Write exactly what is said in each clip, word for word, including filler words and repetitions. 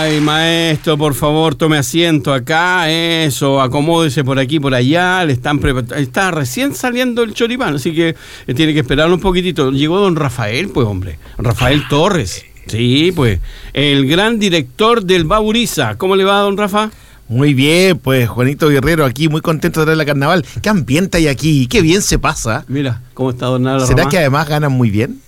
Ay, maestro, por favor, tome asiento acá, eso, acomódese por aquí, por allá, le están preparando, está recién saliendo el choripán, así que eh, tiene que esperar un poquitito. Llegó don Rafael, pues, hombre, Rafael Torres, sí, pues, el gran director del Baburiza. ¿Cómo le va, don Rafa? Muy bien, pues, Juanito Guerrero aquí, muy contento de traer la carnaval. ¿Qué ambiente hay aquí? Qué bien se pasa. Mira, ¿cómo está don Nala? ¿Será Ramá? que además ganan muy bien?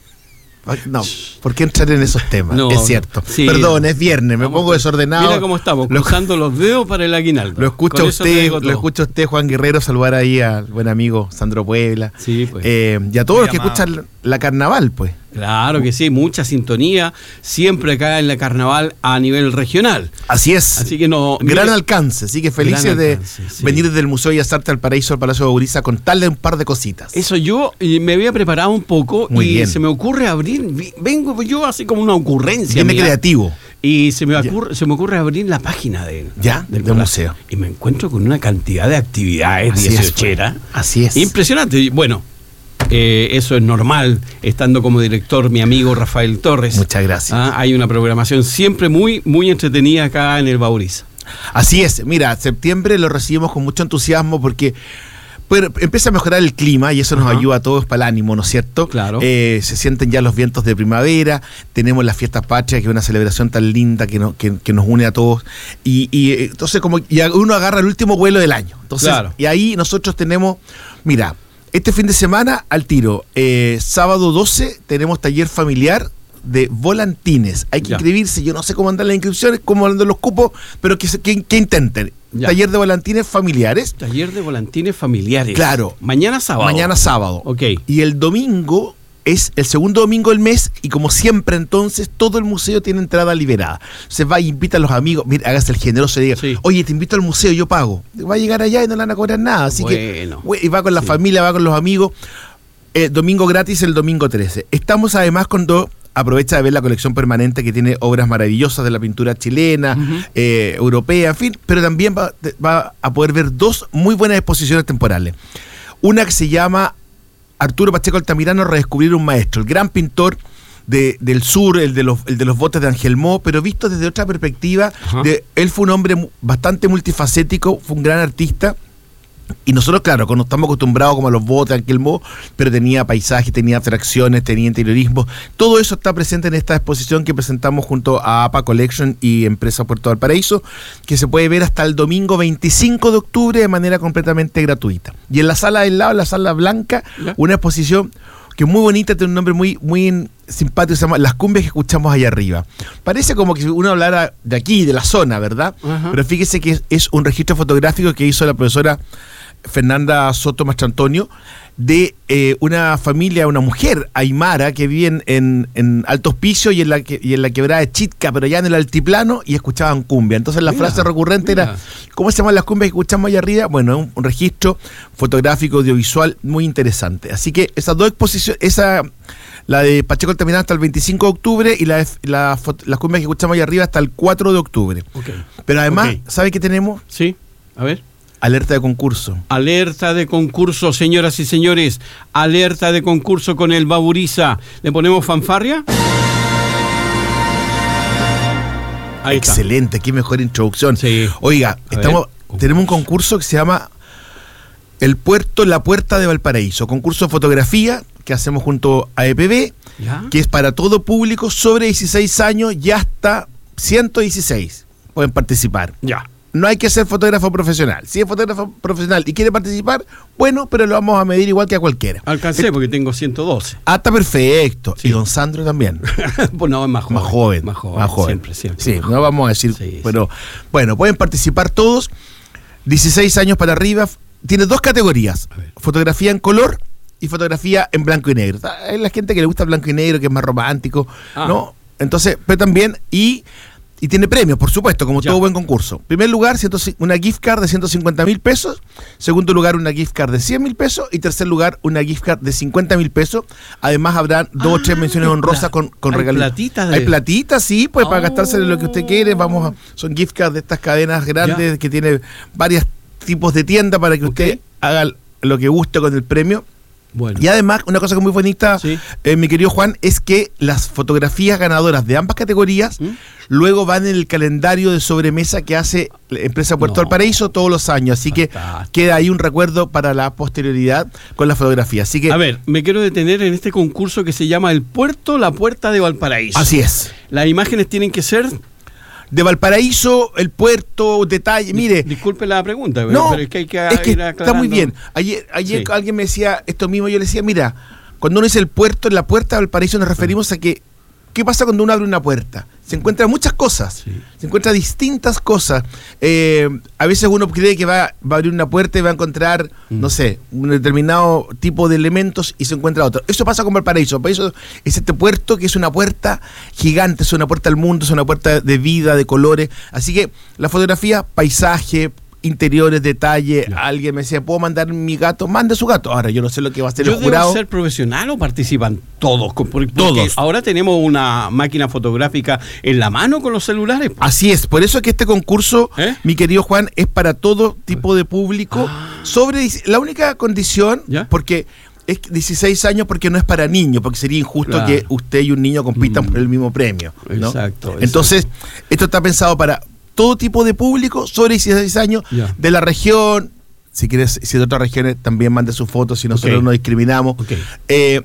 No, ¿por qué entrar en esos temas? No, es cierto. sí. Perdón, es viernes, me Vamos, pongo desordenado. Mira cómo estamos, cruzando los dedos para el aguinaldo. Lo escucha Con eso te usted, digo lo todo. escucha usted, Juan Guerrero, saludar ahí al buen amigo Sandro Puebla. Sí, pues. Eh, y a todos Muy los que amable. escuchan la carnaval, pues. Claro que sí, mucha sintonía, siempre acá en la carnaval a nivel regional. Así es. Así que no. Gran mire, alcance, así que felices Gran de alcance, sí. venir desde el Museo de Bellas Artes al Paraíso, al Palacio de Baburiza, contarle un par de cositas. Eso yo eh, me había preparado un poco Muy y bien. se me ocurre abrir, vi- vengo yo así como una ocurrencia. Viene mía, creativo. Y se me ocurre, se me ocurre abrir la página de, Ya, del palacio. museo. Y me encuentro con una cantidad de actividades Así es, dieciocheras. Así es. Impresionante. Bueno, eh, eso es normal, estando como director mi amigo Rafael Torres. Muchas gracias. Ah, hay una programación siempre muy, muy entretenida acá en el Baburiza. Así es, mira, septiembre lo recibimos con mucho entusiasmo porque pues, empieza a mejorar el clima y eso nos Ajá. ayuda a todos para el ánimo, ¿no es cierto? Claro. Eh, se sienten ya los vientos de primavera, tenemos las fiestas patrias, que es una celebración tan linda que, no- que, que nos une a todos. Y, y eh, entonces como y uno agarra el último vuelo del año. Entonces, Claro. y ahí nosotros tenemos, mira, este fin de semana al tiro, eh, sábado doce tenemos taller familiar de volantines. Hay que Ya. inscribirse, yo no sé cómo andan las inscripciones, cómo andan los cupos, pero que, se- que, que intenten. Ya. Taller de volantines familiares, Taller de volantines familiares. Claro. Mañana sábado. mañana sábado. Ok. Y el domingo es el segundo domingo del mes y como siempre entonces todo el museo tiene entrada liberada. Se va y invita a los amigos, mira, hágase el generoso y diga, Sí. oye, te invito al museo, yo pago. Va a llegar allá y no le van a cobrar nada. Así Bueno. que, güey, y va con la Sí. familia, va con los amigos. Eh, domingo gratis el domingo trece. Estamos además con dos. Aprovecha de ver la colección permanente que tiene obras maravillosas de la pintura chilena, Ujú. eh, europea, en fin, pero también va, va a poder ver dos muy buenas exposiciones temporales. Una que se llama Arturo Pacheco Altamirano, Redescubrir un maestro, el gran pintor de, del sur, el de los, el de los botes de Angelmó, pero visto desde otra perspectiva. Ajá. De, él fue un hombre mu- bastante multifacético, fue un gran artista. Y nosotros, claro, cuando estamos acostumbrados como a los botes, Angelmó, pero tenía paisajes, tenía atracciones, tenía interiorismo. Todo eso está presente en esta exposición que presentamos junto a A P A Collection y Empresa Puerto Valparaíso, que se puede ver hasta el domingo veinticinco de octubre de manera completamente gratuita. Y en la sala del lado, en la sala blanca, Ya. una exposición que es muy bonita, tiene un nombre muy, muy simpático, se llama Las cumbias que escuchamos allá arriba. Parece como que uno hablara de aquí, de la zona, ¿verdad? Ajá. Pero fíjese que es, es un registro fotográfico que hizo la profesora Fernanda Soto Mastrantonio de eh, una familia, una mujer aymara que vive en, en, en Alto Hospicio y en, la que, y en la quebrada de Chitca, pero ya en el altiplano, y escuchaban cumbia. Entonces la Mira, frase recurrente mira. era, ¿cómo se llaman las cumbias que escuchamos allá arriba? Bueno, es un, un registro fotográfico, audiovisual muy interesante. Así que esas dos exposiciones, esa, la de Pacheco Altamirano hasta el veinticinco de octubre y la, de- la, fot- las cumbias que escuchamos allá arriba hasta el cuatro de octubre. Ok. Pero además, Ok. ¿sabe qué tenemos? Sí, a ver. Alerta de concurso. Alerta de concurso, señoras y señores. Alerta de concurso con el Baburiza. ¿Le ponemos fanfarria? Ahí está. Excelente, qué mejor introducción. Sí. Oiga, A estamos, ver. tenemos un concurso que se llama El Puerto La Puerta de Valparaíso. Concurso de fotografía que hacemos junto a E P B, ¿Ya? que es para todo público sobre dieciséis años y hasta ciento dieciséis. Pueden participar. Ya. No hay que ser fotógrafo profesional. Si es fotógrafo profesional y quiere participar, bueno, pero lo vamos a medir igual que a cualquiera. Alcancé porque tengo ciento doce. Ah, está perfecto. Sí. Y don Sandro también. Pues no, es más joven. Más joven. Más joven. Más joven. Siempre, siempre. Sí, más no vamos a decir, Sí, pero bueno, pueden participar todos. dieciséis años para arriba. Tiene dos categorías: A ver. fotografía en color y fotografía en blanco y negro. Hay la gente que le gusta el blanco y negro, que es más romántico, Ah. ¿no? Entonces, pero también, y, y tiene premios, por supuesto, como Ya. todo buen concurso. Primer lugar, ciento ci- una gift card de ciento cincuenta mil pesos. Segundo lugar, una gift card de cien mil pesos. Y tercer lugar, una gift card de cincuenta mil pesos. Además, habrá dos o tres Ah, menciones hay honrosas pla- con, con hay regalitos. platitas de- Hay platitas, sí, pues para Oh. gastarse lo que usted quiere. Vamos a, son gift cards de estas cadenas grandes Ya. que tiene varios tipos de tienda para que Ok. usted haga lo que guste con el premio. Bueno. Y además, una cosa que es muy bonita, sí. eh, mi querido Juan, es que las fotografías ganadoras de ambas categorías ¿Mm? luego van en el calendario de sobremesa que hace la empresa Puerto no. Valparaíso todos los años. Así Fantástico. que queda ahí un recuerdo para la posterioridad con la fotografía. Así que, a ver, me quiero detener en este concurso que se llama El Puerto, la Puerta de Valparaíso. Así es. Las imágenes tienen que ser... de Valparaíso, el puerto, detalle, mire. Disculpe la pregunta, no, pero es que hay que es que ir está muy bien. Ayer, ayer sí. alguien me decía esto mismo, yo le decía, mira, cuando uno dice el puerto, en la puerta de Valparaíso nos referimos a que, ¿qué pasa cuando uno abre una puerta? Se encuentran muchas cosas, sí. se encuentran distintas cosas. Eh, a veces uno cree que va, va a abrir una puerta y va a encontrar, mm. no sé, un determinado tipo de elementos y se encuentra otro. Eso pasa con Valparaíso. Valparaíso es este puerto que es una puerta gigante, es una puerta al mundo, es una puerta de vida, de colores. Así que la fotografía, paisaje, interiores, detalle. Claro. Alguien me decía, ¿puedo mandar mi gato? Mande su gato. Ahora, yo no sé lo que va a hacer ¿Yo el jurado. ¿Debo ser profesional o participan todos? Porque todos. Ahora tenemos una máquina fotográfica en la mano con los celulares. Así es. Por eso es que este concurso, ¿Eh? mi querido Juan, es para todo tipo de público. Ah. Sobre la única condición, ¿ya? Porque es dieciséis años, porque no es para niños, porque sería injusto claro. que usted y un niño compitan mm. por el mismo premio, ¿no? Exacto, exacto. Entonces, esto está pensado para todo tipo de público sobre dieciséis años, yeah. de la región. Si quieres, si de otras regiones, también mande sus fotos, si nosotros okay. no discriminamos. Okay. Eh,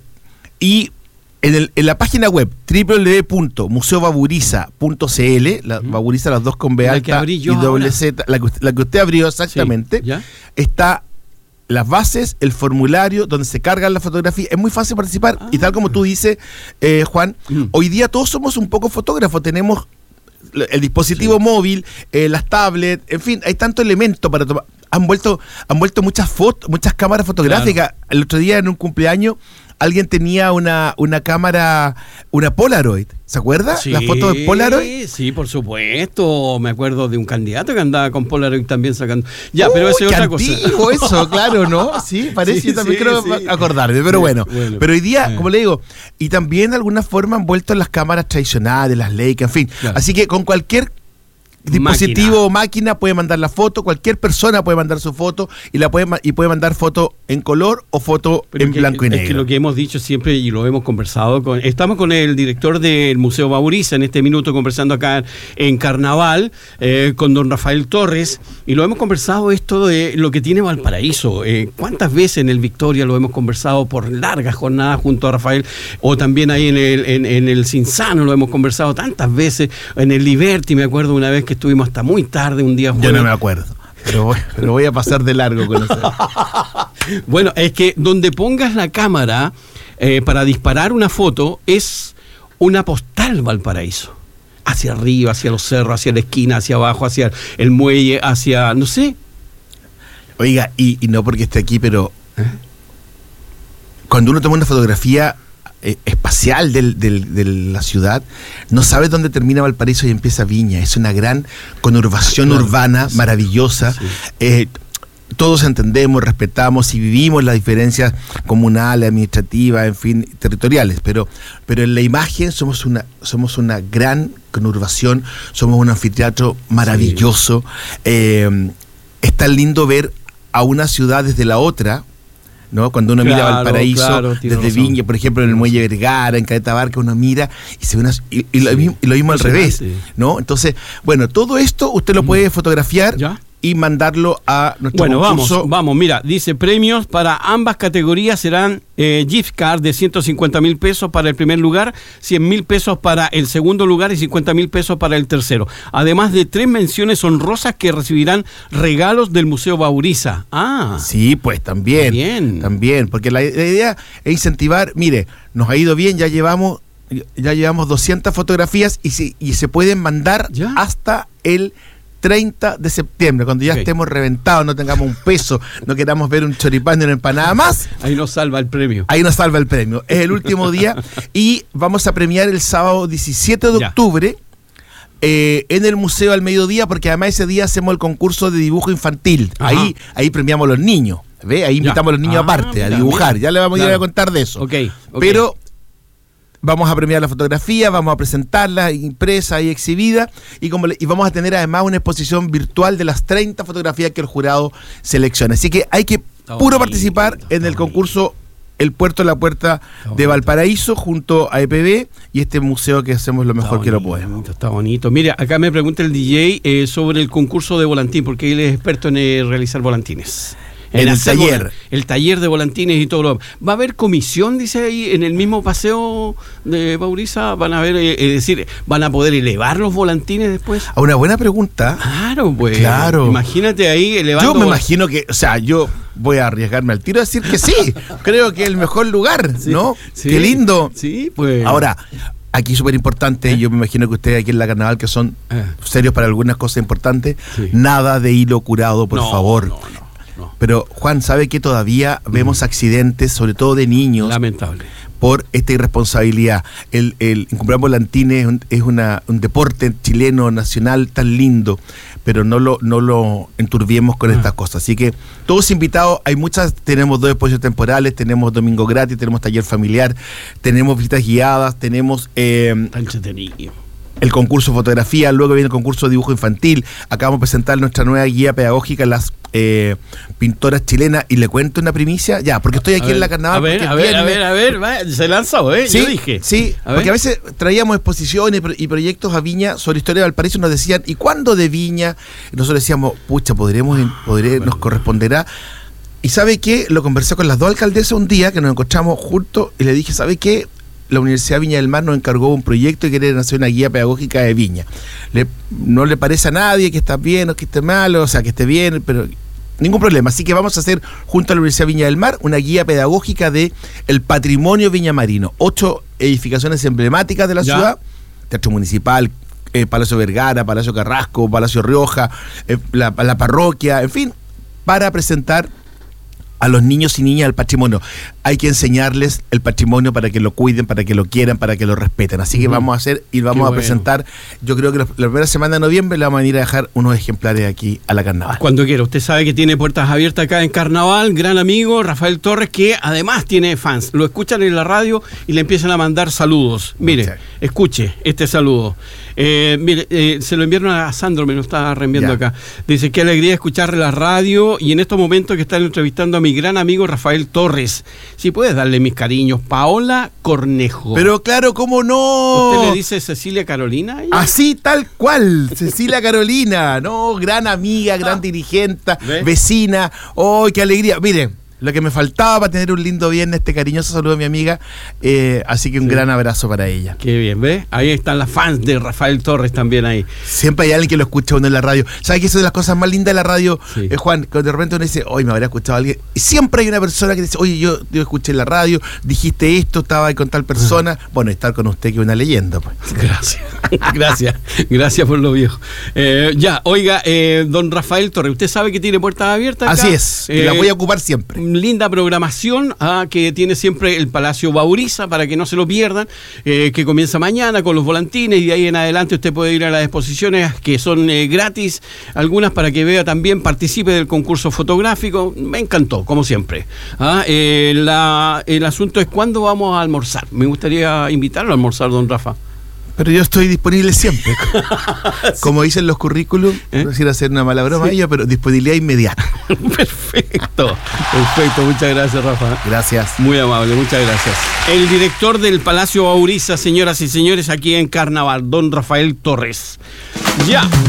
y en, el, en la página web doble u doble u doble u punto museo baburiza punto c l, la uh-huh. Baburiza las dos con B alta y doble Z, la que, la que usted abrió exactamente, sí. ¿Ya? Está las bases, el formulario donde se cargan las fotografías. Es muy fácil participar. Ah. Y tal como tú dices, eh, Juan, mm. hoy día todos somos un poco fotógrafos, tenemos el dispositivo sí. móvil, eh, las tablets, en fin, hay tanto elemento para tomar. Han vuelto, han vuelto muchas fotos, muchas cámaras fotográficas. Claro. El otro día en un cumpleaños alguien tenía una, una cámara, una Polaroid. ¿Se acuerda? Sí, la foto de Polaroid. Sí, por supuesto. Me acuerdo de un candidato que andaba con Polaroid también sacando. Ya, Uy, pero eso es otra cosa. Eso, claro, ¿no? Sí, parece. Sí, yo también sí, creo sí. acordarme, pero sí, bueno. bueno. Pero hoy día, sí. como le digo, y también de alguna forma han vuelto en las cámaras tradicionales, las Leica, en fin. Claro. Así que con cualquier dispositivo o máquina. máquina puede mandar la foto, cualquier persona puede mandar su foto y la puede y puede mandar foto en color o foto Pero en que, blanco y negro. Es que lo que hemos dicho siempre y lo hemos conversado con, estamos con el director del Museo Baburiza en este minuto conversando acá en Carnaval eh, con don Rafael Torres, y lo hemos conversado esto de lo que tiene Valparaíso. Eh, ¿Cuántas veces en el Victoria lo hemos conversado por largas jornadas junto a Rafael, o también ahí en el en, en el Cinzano lo hemos conversado tantas veces, en el Liberty me acuerdo una vez que estuvimos hasta muy tarde un día. Yo no me acuerdo, pero voy, pero voy a pasar de largo con eso. Bueno, es que donde pongas la cámara eh, para disparar una foto es una postal Valparaíso. Hacia arriba, hacia los cerros, hacia la esquina, hacia abajo, hacia el muelle, hacia, no sé. Oiga, y, y no porque esté aquí, pero ¿eh? Cuando uno toma una fotografía eh, espacial del, del, de la ciudad, no sabes dónde termina Valparaíso y empieza Viña. Es una gran conurbación claro, urbana sí, maravillosa. Sí. Eh, todos entendemos, respetamos y vivimos las diferencias comunales, administrativas, en fin, territoriales, pero, pero en la imagen somos una, somos una gran conurbación, somos un anfiteatro maravilloso. Sí. Eh, es tan lindo ver a una ciudad desde la otra, ¿no? Cuando uno claro, mira Valparaíso, claro, desde razón. Viña, por ejemplo, en el Muelle Vergara, en Caleta Barca, uno mira y se ve una, y, y, lo, mismo, y lo mismo al revés, ¿no? Entonces, bueno, todo esto usted lo puede fotografiar ¿ya? Y mandarlo a nuestro bueno, concurso. Vamos, vamos, mira, dice premios para ambas categorías serán eh, gift card de ciento cincuenta mil pesos para el primer lugar, cien mil pesos para el segundo lugar y cincuenta mil pesos para el tercero. Además de tres menciones honrosas que recibirán regalos del Museo Baburiza. Ah. Sí, pues también. Bien. También, porque la, la idea es incentivar, mire, nos ha ido bien, ya llevamos ya llevamos doscientas fotografías y, si, y se pueden mandar ¿ya? Hasta el treinta de septiembre, cuando ya okay. estemos reventados, no tengamos un peso, no queramos ver un choripán ni una empanada más. Ahí nos salva el premio. Ahí nos salva el premio. Es el último día y vamos a premiar el sábado diecisiete de octubre eh, en el museo al mediodía, porque además ese día hacemos el concurso de dibujo infantil. Ahí, ahí premiamos a los niños. ¿Ve? Ahí invitamos ya. A los niños ah, aparte mira, a dibujar. Mira. Ya le vamos claro. a ir a contar de eso. Okay, okay. Pero vamos a premiar la fotografía, vamos a presentarla impresa y exhibida, y, como le, y vamos a tener además una exposición virtual de las treinta fotografías que el jurado selecciona. Así que hay que está puro bonito, participar en el concurso el puerto de la Puerta de Valparaíso junto a E P B y este museo que hacemos lo mejor que lo podemos. Está bonito. Mira, acá me pregunta el D J eh, sobre el concurso de volantín, porque él es experto en eh, realizar volantines. En, en el taller. Volant, el taller de volantines y todo lo. ¿Va a haber comisión, dice ahí, en el mismo paseo de Bauriza? ¿Van a haber, eh, es decir, van a poder elevar los volantines después? A una buena pregunta. Claro, pues. Claro. Imagínate ahí elevando. Yo me imagino que, o sea, yo voy a arriesgarme al tiro a decir que sí. Creo que es el mejor lugar, sí, ¿no? Sí, qué lindo. Sí, pues. Ahora, aquí súper importante, ¿Eh? yo me imagino que ustedes aquí en la Carnaval, que son ¿Eh? serios para algunas cosas importantes, sí. nada de hilo curado, por no, favor. No, no. No. Pero Juan, ¿sabe que todavía mm. vemos accidentes, sobre todo de niños? Lamentable. Por esta irresponsabilidad. El, el comprar volantines es, un, es una, un deporte chileno, nacional, tan lindo, pero no lo, no lo enturbiemos con ah. estas cosas. Así que todos invitados, hay muchas, tenemos dos exposiciones temporales, tenemos domingo gratis, tenemos taller familiar, tenemos visitas guiadas, tenemos... Eh, entretenido. El concurso de fotografía, luego viene el concurso de dibujo infantil. Acabamos de presentar nuestra nueva guía pedagógica, las eh, pintoras chilenas. Y le cuento una primicia, ya, porque estoy aquí a ver, en la Carnaval. A ver, a ver, a ver, a ver, va, se lanzó, ¿eh? Sí, yo dije. Sí, a porque ver. a veces traíamos exposiciones y proyectos a Viña sobre historia de Valparaíso y nos decían, ¿y cuándo de Viña? Y nosotros decíamos, pucha, podremos, podré, bueno. nos corresponderá. Y ¿sabe qué? Lo conversé con las dos alcaldesas un día que nos encontramos juntos y le dije, ¿sabe qué? La Universidad Viña del Mar nos encargó un proyecto y quiere hacer una guía pedagógica de Viña. Le, no le parece a nadie que está bien o que esté mal, o sea, que esté bien, pero ningún problema. Así que vamos a hacer junto a la Universidad Viña del Mar una guía pedagógica de el patrimonio viñamarino. Ocho edificaciones emblemáticas de la ¿Ya? ciudad, Teatro Municipal, eh, Palacio Vergara, Palacio Carrasco, Palacio Rioja, eh, la, la parroquia, en fin, para presentar a los niños y niñas el patrimonio. Hay que enseñarles el patrimonio para que lo cuiden, para que lo quieran, para que lo respeten. Así que mm. vamos a hacer y vamos Qué a bueno. presentar, yo creo que la primera semana de noviembre le vamos a venir a dejar unos ejemplares aquí a la Carnaval. Cuando quiera. Usted sabe que tiene puertas abiertas acá en Carnaval. Gran amigo Rafael Torres, que además tiene fans. Lo escuchan en la radio y le empiezan a mandar saludos. Mire, Muchas. escuche este saludo. Eh, mire, eh, se lo enviaron a Sandro, me lo está reenviando ya. acá. Dice, qué alegría escuchar la radio y en estos momentos que están entrevistando a mi gran amigo Rafael Torres. Si puedes darle mis cariños, Paola Cornejo. Pero claro, ¿cómo no? ¿Usted le dice Cecilia Carolina? ¿Ella? Así, tal cual, Cecilia Carolina, ¿no? Gran amiga, gran ah. dirigente, ¿Ve? vecina. ¡Oh, qué alegría! Miren, lo que me faltaba para tener un lindo viernes, este cariñoso saludo a mi amiga, eh, así que un sí. gran abrazo para ella. Qué bien, ¿ves? Ahí están las fans de Rafael Torres también ahí. Siempre hay alguien que lo escucha uno en la radio. ¿Sabes que eso es de las cosas más lindas de la radio, sí. eh, Juan? Cuando de repente uno dice, hoy me habría escuchado a alguien, y siempre hay una persona que dice, oye, yo, yo escuché en la radio, dijiste esto, estaba ahí con tal persona. Uh-huh. Bueno, estar con usted que es una leyenda, pues. Gracias, gracias, gracias por lo viejo. Eh, ya, oiga, eh, don Rafael Torres, ¿usted sabe que tiene puertas abiertas acá? Así es, y eh, la voy a ocupar siempre. Linda programación ah, que tiene siempre el Palacio Bauriza para que no se lo pierdan, eh, que comienza mañana con los volantines y de ahí en adelante usted puede ir a las exposiciones que son eh, gratis, algunas para que vea también, participe del concurso fotográfico. Me encantó, como siempre. Ah, eh, la, el asunto es cuándo vamos a almorzar. Me gustaría invitarlo a almorzar, don Rafa. Pero yo estoy disponible siempre. sí. Como dicen los currículums, ¿Eh? no quisiera hacer una mala broma sí. a ella, pero disponibilidad inmediata. Perfecto, perfecto. Muchas gracias, Rafa. Gracias. Muy amable, muchas gracias. El director del Palacio Bauriza, señoras y señores, aquí en Carnaval, don Rafael Torres. Ya.